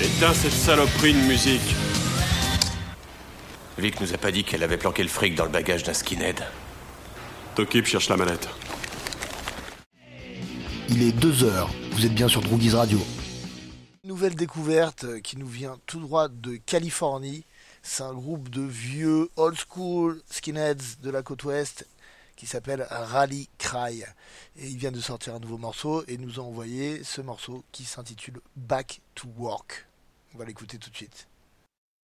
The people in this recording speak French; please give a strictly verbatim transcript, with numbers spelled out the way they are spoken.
Éteins cette saloperie de musique. Vic nous a pas dit qu'elle avait planqué le fric dans le bagage d'un skinhead. Tokip cherche la manette. Il est deux heures, vous êtes bien sur Droogies Radio. Nouvelle découverte qui nous vient tout droit de Californie. C'est un groupe de vieux old school skinheads de la côte ouest qui s'appelle Rally Cry. Et il vient de sortir un nouveau morceau et nous a envoyé ce morceau qui s'intitule Back to Work. On va l'écouter tout de suite.